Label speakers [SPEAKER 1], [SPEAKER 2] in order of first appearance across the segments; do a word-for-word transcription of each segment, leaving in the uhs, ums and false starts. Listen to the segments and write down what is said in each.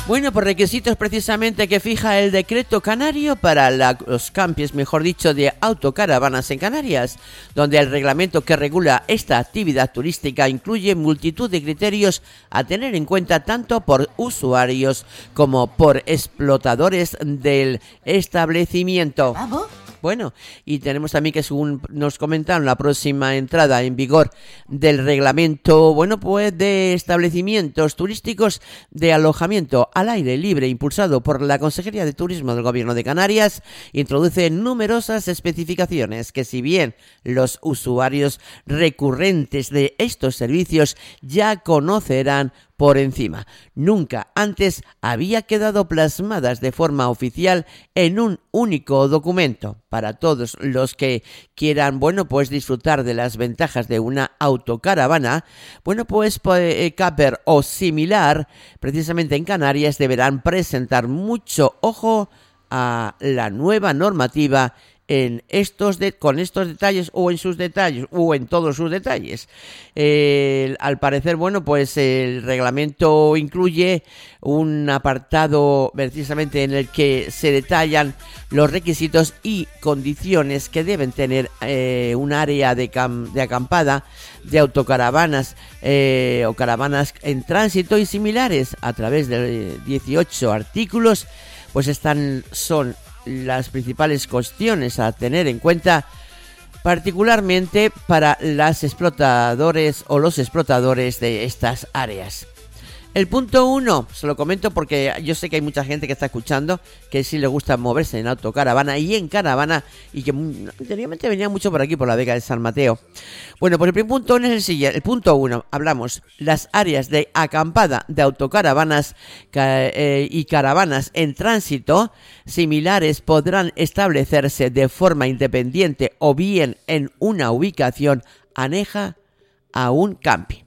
[SPEAKER 1] Bueno, por requisitos precisamente que fija el decreto canario para la, los campings, mejor dicho, de autocaravanas en Canarias, donde el reglamento que regula esta actividad turística incluye multitud de criterios a tener en cuenta tanto por usuarios como por explotadores del establecimiento.
[SPEAKER 2] ¿Vamos?
[SPEAKER 1] Bueno, y tenemos también que, según nos comentaron, la próxima entrada en vigor del reglamento, bueno, pues de establecimientos turísticos de alojamiento al aire libre, impulsado por la Consejería de Turismo del Gobierno de Canarias, introduce numerosas especificaciones que, si bien los usuarios recurrentes de estos servicios ya conocerán por encima, nunca antes había quedado plasmadas de forma oficial en un único documento. Para todos los que quieran, bueno, pues disfrutar de las ventajas de una autocaravana, bueno, pues camper o similar, precisamente en Canarias, deberán presentar mucho ojo a la nueva normativa en estos de, con estos detalles o en sus detalles o en todos sus detalles. Eh, al parecer, bueno, pues el reglamento incluye un apartado precisamente en el que se detallan los requisitos y condiciones que deben tener eh, un área de, cam, de acampada de autocaravanas eh, o caravanas en tránsito y similares. A través de dieciocho artículos, pues están son las principales cuestiones a tener en cuenta, particularmente para las explotadores o los explotadores de estas áreas. El punto uno, se lo comento porque yo sé que hay mucha gente que está escuchando que sí le gusta moverse en autocaravana y en caravana, y que anteriormente venía mucho por aquí, por la Vega de San Mateo. Bueno, pues el primer punto es el siguiente. El punto uno, hablamos las áreas de acampada de autocaravanas eh, y caravanas en tránsito similares podrán establecerse de forma independiente o bien en una ubicación aneja a un camping.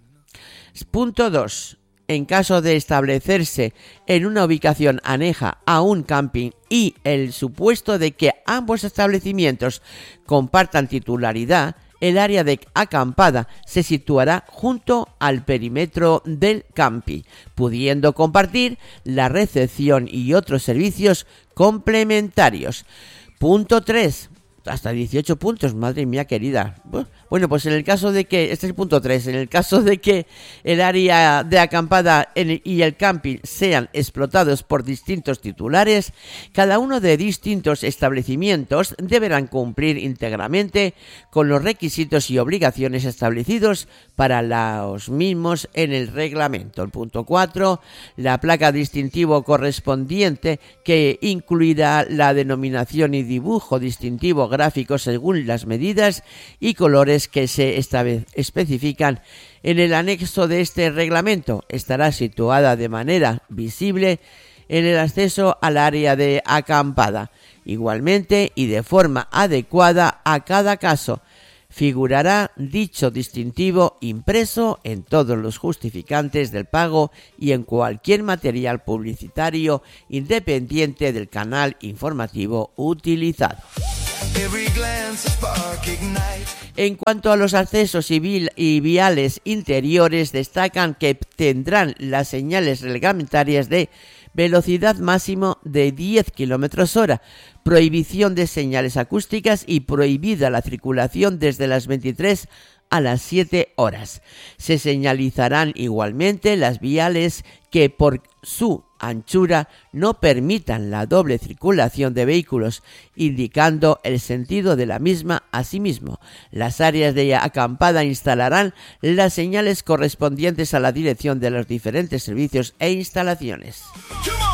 [SPEAKER 1] Punto dos. En caso de establecerse en una ubicación aneja a un camping y el supuesto de que ambos establecimientos compartan titularidad, el área de acampada se situará junto al perímetro del camping, pudiendo compartir la recepción y otros servicios complementarios. Punto tres. Hasta dieciocho puntos, madre mía querida. Bueno, pues en el caso de que, este es el punto tres, en el caso de que el área de acampada y el camping sean explotados por distintos titulares, cada uno de distintos establecimientos deberán cumplir íntegramente con los requisitos y obligaciones establecidos para los mismos en el reglamento. El punto cuatro, la placa distintivo correspondiente, que incluirá la denominación y dibujo distintivo gráfico según las medidas y colores que se especifican en el anexo de este reglamento, estará situada de manera visible en el acceso al área de acampada. Igualmente y de forma adecuada a cada caso, figurará dicho distintivo impreso en todos los justificantes del pago y en cualquier material publicitario independiente del canal informativo utilizado. En cuanto a los accesos y viales interiores, destacan que tendrán las señales reglamentarias de velocidad máximo de diez kilómetros hora, prohibición de señales acústicas y prohibida la circulación desde las veintitrés a las siete horas. Se señalizarán igualmente las viales que por su anchura no permitan la doble circulación de vehículos, indicando el sentido de la misma. Asimismo, las áreas de acampada instalarán las señales correspondientes a la dirección de los diferentes servicios e instalaciones.